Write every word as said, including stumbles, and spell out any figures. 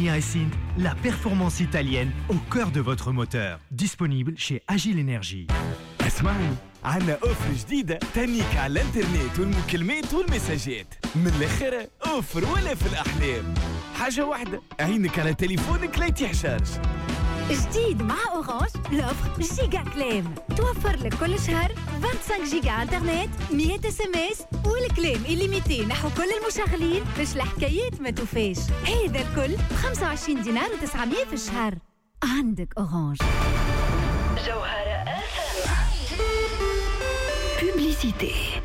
Scania et Synth, la performance italienne au cœur de votre moteur. Disponible chez Agile Energy. اسمعني، عنا اوفر جديدة تنيك على الانترنت والمكالمات والمساجات. من الاخر اوفر ولا في الاحلام. حاجة واحدة، عينك على تليفونك لا يتحشرش. جديد مع أورانج لوفر جيجا كلام. توفر لك كل شهر خمسة وعشرين جيجا انترنت، مية اس ام اس والكلام إليميتي نحو كل المشغلين باش الحكايات ما توفاش. هذا الكل ب خمسة وعشرين دينار وتسعمية في الشهر. عندك أورانج. جوهرة أف ام. Publicité.